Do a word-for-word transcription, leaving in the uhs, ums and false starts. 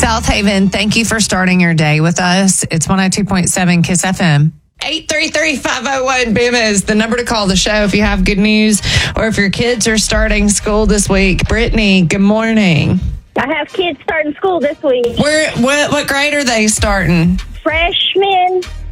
South Haven, thank you for starting your day with us. It's one oh two point seven KISS F M. eight three three, five oh one, B I M is the number to call the show if you have good news or if your kids are starting school this week. Brittany, good morning. I have kids starting school this week. Where, what, what grade are they starting? Freshmen.